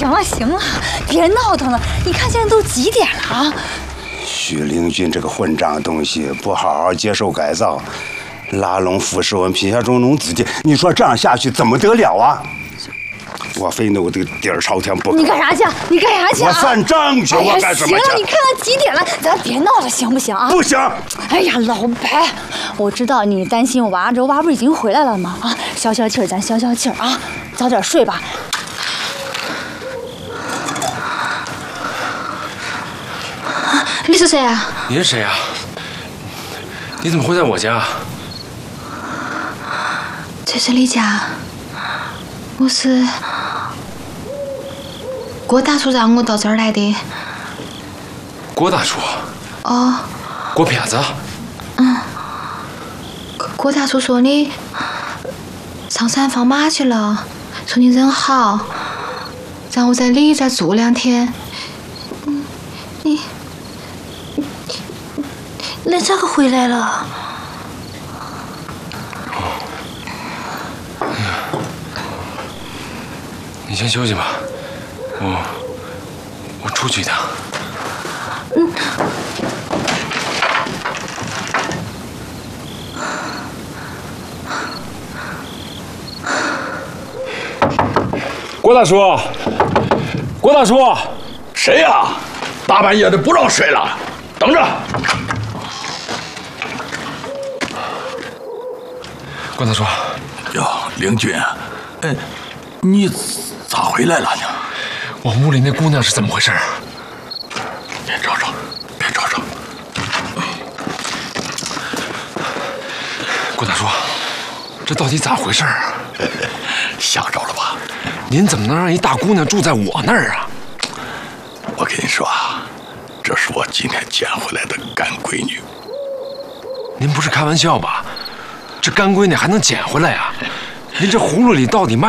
行了行了，别闹腾了！你看现在都几点了啊？ 许灵君这个混账东西，不好好接受改造，拉拢傅世文，贫下中农资金，你说这样下去怎么得了啊？我非弄这个底儿朝天不可！ 你干啥去？你干啥去？ 我算账去！我干什么去？ 行了，你看看几点了，咱别闹了，行不行啊？ 不行！ 哎呀，老白，我知道你担心娃，这娃不是已经回来了吗？啊，消消气儿，咱消消气儿啊，早点睡吧。你是谁啊？ 你是谁啊？你怎么会在我家？ 这是你家？我是郭大叔让我到这儿来的。 郭大叔？ 哦。 郭撇子？ 嗯。郭大叔说你上山放马去了，说你人好，让我在里再住2天。你咋个回来了？ 你先休息吧，我出去一趟。郭大叔，郭大叔， 谁呀？大半夜的不让睡了，等着。 郭大叔， 哟，灵君，你咋回来了呢？ 我屋里那姑娘是怎么回事？ 别吵吵，别吵吵。 郭大叔，这到底咋回事啊？ 吓着了吧？ 您怎么能让一大姑娘住在我那儿啊？ 我跟你说啊，这是我今天捡回来的干闺女。 您不是开玩笑吧？这干闺女还能捡回来啊？您这葫芦里到底卖